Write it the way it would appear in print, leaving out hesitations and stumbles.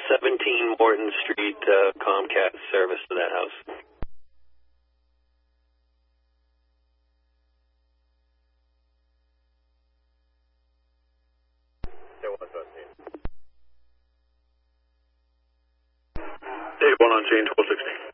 17 Morton Street, Comcast service to that house. Dave 1 on chain 1260.